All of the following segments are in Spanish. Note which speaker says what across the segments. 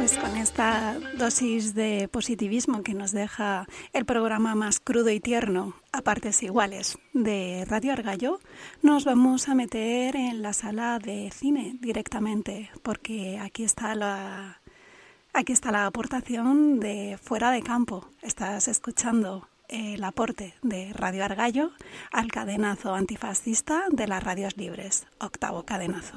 Speaker 1: pues con esta dosis de positivismo que nos deja el programa más crudo y tierno, a partes iguales, de Radio Argallo, nos vamos a meter en la sala de cine directamente, porque aquí está la aportación de Fuera de Campo. Estás escuchando el aporte de Radio Argallo al cadenazo antifascista de las radios libres, octavo cadenazo.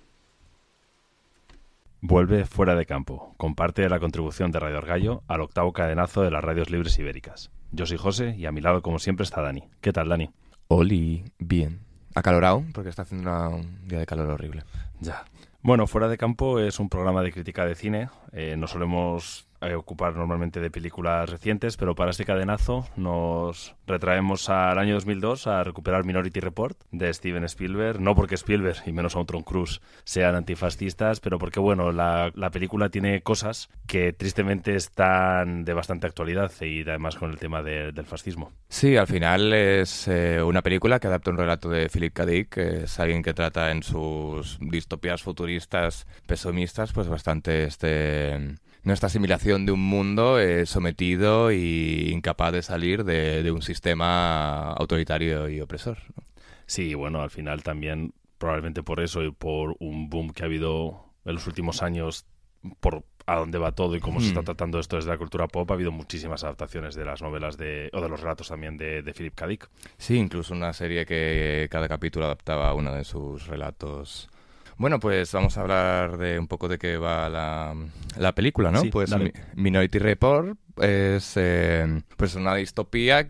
Speaker 2: Vuelve Fuera de Campo. Comparte la contribución de Radio Argallo al octavo cadenazo de las radios libres ibéricas. Yo soy José y a mi lado, como siempre, está Dani. ¿Qué tal, Dani?
Speaker 3: Oli, bien. Acalorado, porque está haciendo un día de calor horrible.
Speaker 2: Ya. Bueno, Fuera de Campo es un programa de crítica de cine. No solemos ocupar normalmente de películas recientes, pero para este cadenazo nos retraemos al año 2002 a recuperar Minority Report de Steven Spielberg. No porque Spielberg, y menos aún Tom Cruise, sean antifascistas, pero porque, bueno, la película tiene cosas que tristemente están de bastante actualidad y además con el tema del fascismo.
Speaker 3: Sí, al final es una película que adapta un relato de Philip K. Dick, que es alguien que trata en sus distopías futuristas pesomistas pues bastante nuestra asimilación de un mundo sometido e incapaz de salir de un sistema autoritario y opresor, ¿no?
Speaker 2: Sí, bueno, al final también, probablemente por eso y por un boom que ha habido en los últimos años, por a dónde va todo y cómo se está tratando esto desde la cultura pop, ha habido muchísimas adaptaciones de las novelas o de los relatos también de Philip K. Dick.
Speaker 3: Sí, incluso una serie que cada capítulo adaptaba uno de sus relatos. Bueno, pues vamos a hablar de un poco de qué va la película, ¿no?
Speaker 2: Sí,
Speaker 3: pues
Speaker 2: dale.
Speaker 3: Minority Report es pues una distopía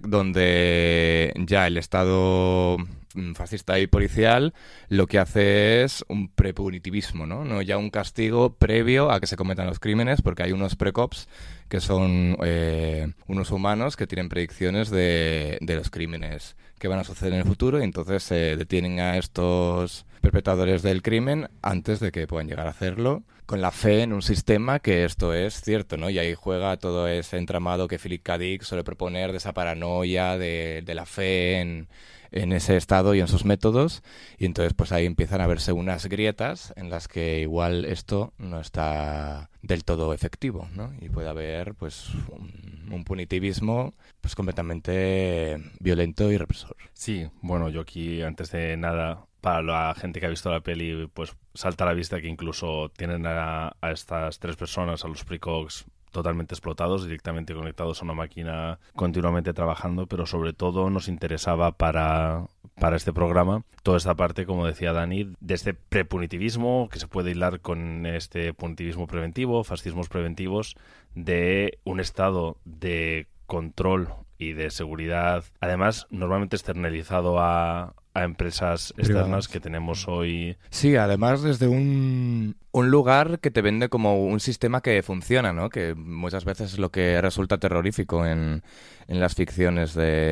Speaker 3: donde ya el Estado fascista y policial lo que hace es un prepunitivismo, ¿no? No ya un castigo previo a que se cometan los crímenes, porque hay unos precops que son unos humanos que tienen predicciones de los crímenes que van a suceder en el futuro, y entonces se detienen a estos perpetradores del crimen antes de que puedan llegar a hacerlo, con la fe en un sistema que esto es cierto, ¿no? Y ahí juega todo ese entramado que Philip K. Dick suele proponer de esa paranoia, de la fe en ese estado y en sus métodos, y entonces pues ahí empiezan a verse unas grietas en las que igual esto no está del todo efectivo, ¿no? Y puede haber pues un punitivismo pues completamente violento y represor.
Speaker 2: Sí, bueno, yo aquí antes de nada, para la gente que ha visto la peli, pues salta a la vista que incluso tienen a estas tres personas, a los precogs, totalmente explotados, directamente conectados a una máquina, continuamente trabajando, pero sobre todo nos interesaba para este programa toda esta parte, como decía Dani, de este prepunitivismo que se puede hilar con este punitivismo preventivo, fascismos preventivos, de un estado de control y de seguridad, además normalmente externalizado a empresas externas
Speaker 3: Privadas
Speaker 2: que tenemos hoy.
Speaker 3: Sí, además desde un lugar que te vende como un sistema que funciona, ¿no? Que muchas veces es lo que resulta terrorífico en las ficciones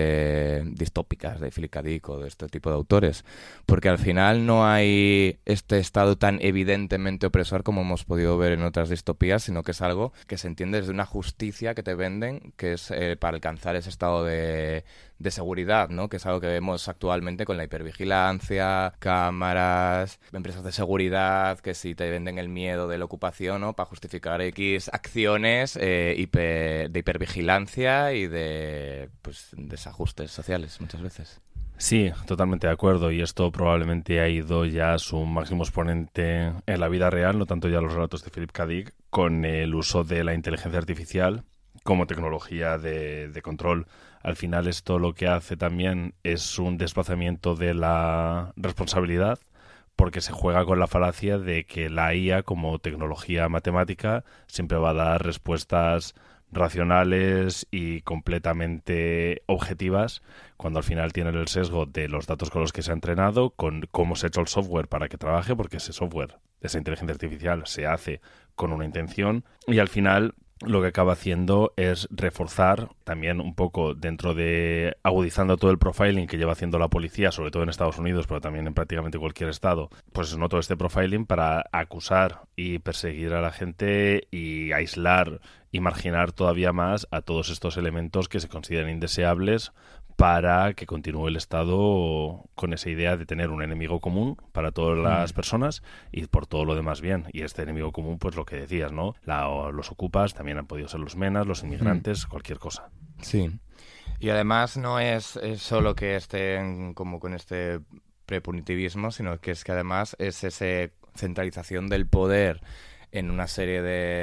Speaker 3: distópicas de Philip K. Dick o de este tipo de autores, porque al final no hay este estado tan evidentemente opresor como hemos podido ver en otras distopías, sino que es algo que se entiende desde una justicia que te venden, que es para alcanzar ese estado de seguridad, ¿no? Que es algo que vemos actualmente con la hipervigilancia, cámaras, empresas de seguridad, que sí te venden el miedo de la ocupación, ¿no? Para justificar X acciones de hipervigilancia y de pues desajustes sociales muchas veces.
Speaker 2: Sí, totalmente de acuerdo, y esto probablemente ha ido ya a su máximo exponente en la vida real, no tanto ya los relatos de Philip K. Dick, con el uso de la inteligencia artificial como tecnología de control. Al final esto lo que hace también es un desplazamiento de la responsabilidad, porque se juega con la falacia de que la IA como tecnología matemática siempre va a dar respuestas racionales y completamente objetivas, cuando al final tienen el sesgo de los datos con los que se ha entrenado, con cómo se ha hecho el software para que trabaje, porque ese software, esa inteligencia artificial, se hace con una intención, y al final lo que acaba haciendo es reforzar también un poco dentro de agudizando todo el profiling que lleva haciendo la policía, sobre todo en Estados Unidos, pero también en prácticamente cualquier estado, pues no todo este profiling para acusar y perseguir a la gente y aislar y marginar todavía más a todos estos elementos que se consideran indeseables para que continúe el Estado con esa idea de tener un enemigo común para todas las personas y por todo lo demás bien. Y este enemigo común, pues lo que decías, ¿no? Los ocupas, también han podido ser los menas, los inmigrantes, cualquier cosa.
Speaker 3: Sí. Y además no es solo que estén como con este prepunitivismo, sino que es que además es esa centralización del poder en una serie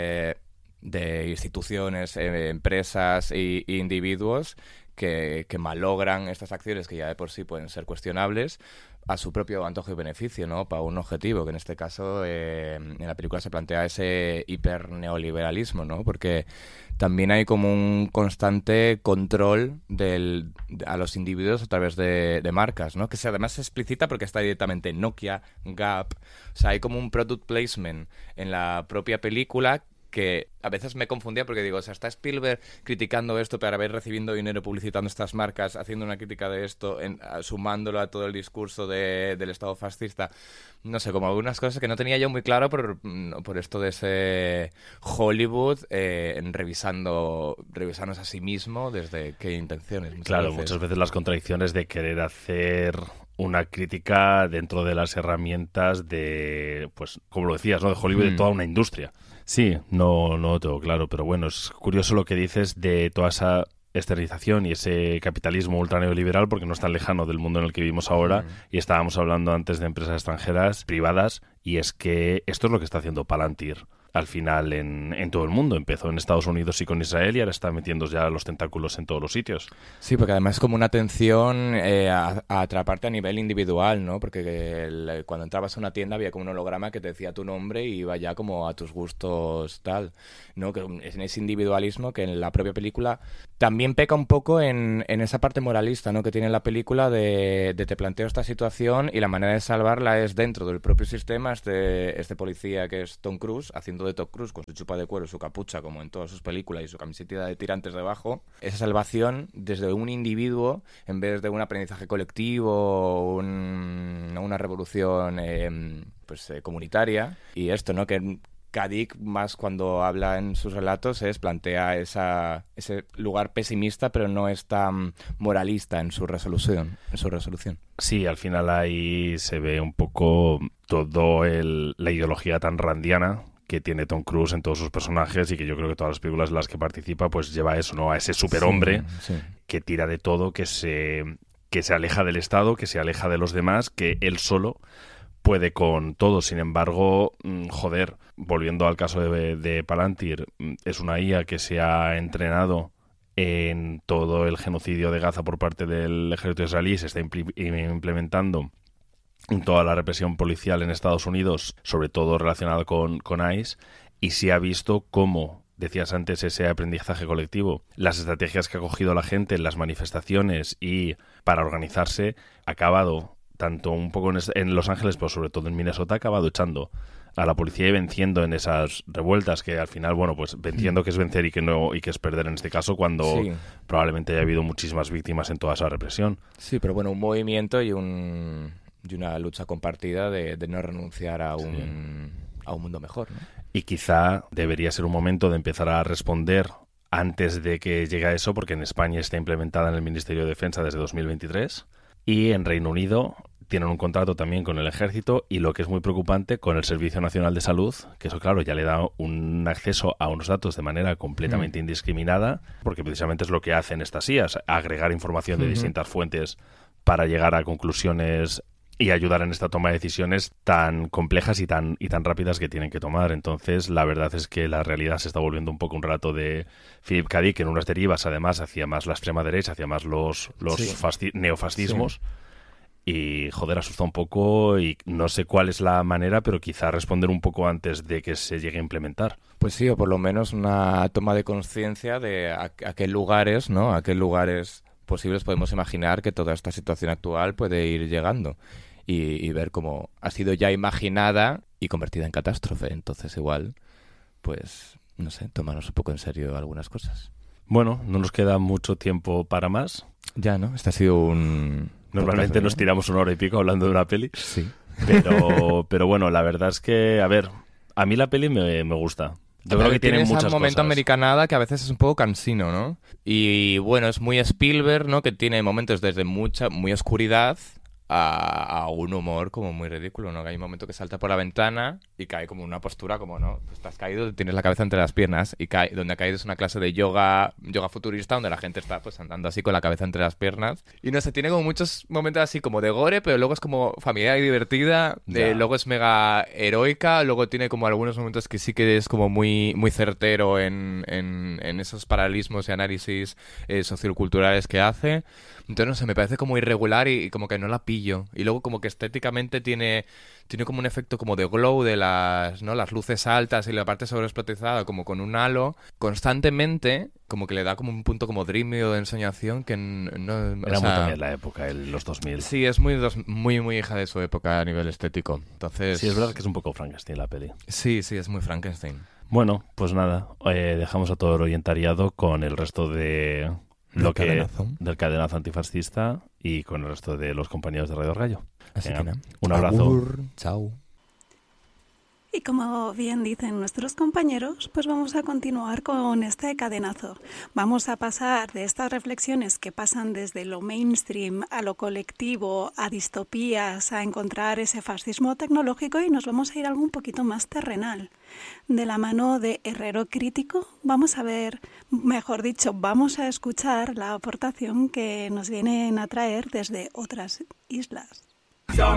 Speaker 3: de instituciones, empresas e individuos que malogran estas acciones que ya de por sí pueden ser cuestionables a su propio antojo y beneficio, ¿no? Para un objetivo, que en este caso en la película se plantea ese hiperneoliberalismo, ¿no? Porque también hay como un constante control a los individuos a través de marcas, ¿no? Que además se explicita porque está directamente Nokia, Gap, o sea, hay como un product placement en la propia película que a veces me confundía porque digo, o sea, está Spielberg criticando esto para haber recibiendo dinero publicitando estas marcas, haciendo una crítica de esto, sumándolo a todo el discurso del Estado fascista. No sé, como algunas cosas que no tenía yo muy claro por esto de ese Hollywood revisándose a sí mismo desde qué intenciones.
Speaker 2: Muchas veces las contradicciones de querer hacer una crítica dentro de las herramientas de, pues, como lo decías, ¿no? De Hollywood, de toda una industria. Sí, no lo tengo claro, pero bueno, es curioso lo que dices de toda esa externalización y ese capitalismo ultraneoliberal, porque no es tan lejano del mundo en el que vivimos ahora, y estábamos hablando antes de empresas extranjeras privadas, y es que esto es lo que está haciendo Palantir al final en todo el mundo. Empezó en Estados Unidos y con Israel y ahora está metiendo ya los tentáculos en todos los sitios.
Speaker 3: Sí, porque además es como una atención a atraparte a nivel individual, ¿no? Porque cuando entrabas a una tienda había como un holograma que te decía tu nombre y iba ya como a tus gustos tal, ¿no? Que es en ese individualismo que en la propia película también peca un poco en esa parte moralista, ¿no? Que tiene la película de te planteo esta situación y la manera de salvarla es dentro del propio sistema. Este policía que es Tom Cruise, haciendo de Tom Cruise con su chupa de cuero, su capucha, como en todas sus películas, y su camiseta de tirantes debajo, esa salvación desde un individuo en vez de un aprendizaje colectivo, una revolución comunitaria. Y esto, ¿no? Que Kadik, más cuando habla en sus relatos, plantea ese lugar pesimista, pero no es tan moralista en su resolución.
Speaker 2: Sí, al final ahí se ve un poco todo la ideología tan randiana que tiene Tom Cruise en todos sus personajes, y que yo creo que todas las películas en las que participa pues lleva eso, ¿no? A ese superhombre que tira de todo, que se aleja del Estado, que se aleja de los demás, que él solo puede con todo. Sin embargo, volviendo al caso de Palantir, es una IA que se ha entrenado en todo el genocidio de Gaza por parte del ejército israelí, se está implementando en toda la represión policial en Estados Unidos, sobre todo relacionado con ICE, y se ha visto cómo, decías antes, ese aprendizaje colectivo, las estrategias que ha cogido la gente en las manifestaciones y para organizarse, ha acabado tanto un poco en Los Ángeles, pero sobre todo en Minnesota, ha acabado echando a la policía y venciendo en esas revueltas, que al final, bueno, pues venciendo que es vencer y que es perder en este caso, cuando probablemente haya habido muchísimas víctimas en toda esa represión.
Speaker 3: Sí, pero bueno, un movimiento y una lucha compartida de no renunciar a un mundo mejor, ¿no?
Speaker 2: Y quizá debería ser un momento de empezar a responder antes de que llegue a eso, porque en España está implementada en el Ministerio de Defensa desde 2023 y en Reino Unido tienen un contrato también con el Ejército y, lo que es muy preocupante, con el Servicio Nacional de Salud, que eso, claro, ya le da un acceso a unos datos de manera completamente indiscriminada, porque precisamente es lo que hacen estas IAs, agregar información de distintas fuentes para llegar a conclusiones y ayudar en esta toma de decisiones tan complejas y tan rápidas que tienen que tomar. Entonces, la verdad es que la realidad se está volviendo un poco un relato de Philip K. Dick en unas derivas, además, hacia más la extrema derecha, hacia más los neofascismos. Y, asusta un poco, y no sé cuál es la manera, pero quizá responder un poco antes de que se llegue a implementar.
Speaker 3: Pues sí, o por lo menos una toma de conciencia de a qué lugares, ¿no? A qué lugares posibles podemos imaginar que toda esta situación actual puede ir llegando, y ver cómo ha sido ya imaginada y convertida en catástrofe. Entonces igual, pues, no sé, tomarnos un poco en serio algunas cosas.
Speaker 2: Bueno, no nos queda mucho tiempo para más.
Speaker 3: Ya, ¿no? Este ha sido un...
Speaker 2: Normalmente nos tiramos 1 hora y pico hablando de una peli.
Speaker 3: Sí.
Speaker 2: Pero bueno, la verdad es que, a ver, a mí la peli me gusta. Yo creo que tiene muchas
Speaker 3: ese momento
Speaker 2: cosas.
Speaker 3: americanada que a veces es un poco cansino, ¿no? Y bueno, es muy Spielberg, ¿no? Que tiene momentos desde muy oscuridad a un humor como muy ridículo, ¿no? Que hay un momento que salta por la ventana y cae como una postura como, ¿no? Pues estás caído, tienes la cabeza entre las piernas y donde ha caído es una clase de yoga futurista donde la gente está pues andando así con la cabeza entre las piernas. Y no sé, tiene como muchos momentos así como de gore, pero luego es como familiar y divertida, luego es mega heroica, luego tiene como algunos momentos que sí que es como muy, muy certero en esos paralelismos y análisis socioculturales que hace. Entonces, no sé, me parece como irregular y como que no la pillo. Y luego como que estéticamente tiene como un efecto como de glow de las luces altas y la parte sobreexplotada como con un halo. Constantemente como que le da como un punto como dreamy o de ensoñación que no...
Speaker 2: Era muy también la época, los 2000.
Speaker 3: Sí, es muy, muy hija de su época a nivel estético. Entonces...
Speaker 2: Sí, es verdad que es un poco Frankenstein la peli.
Speaker 3: Sí, es muy Frankenstein.
Speaker 2: Bueno, pues nada, dejamos a todo el oyentariado con el resto de... del cadenazo antifascista y con el resto de los compañeros de Radio Orgallo.
Speaker 3: Así
Speaker 2: Venga,
Speaker 3: que nada.
Speaker 2: un abrazo.
Speaker 3: Agur. Chao.
Speaker 1: Y como bien dicen nuestros compañeros, pues vamos a continuar con este cadenazo. Vamos a pasar de estas reflexiones que pasan desde lo mainstream a lo colectivo, a distopías, a encontrar ese fascismo tecnológico y nos vamos a ir a algo un poquito más terrenal. De la mano de Herrero Crítico, vamos a ver, mejor dicho, vamos a escuchar la aportación que nos vienen a traer desde otras islas.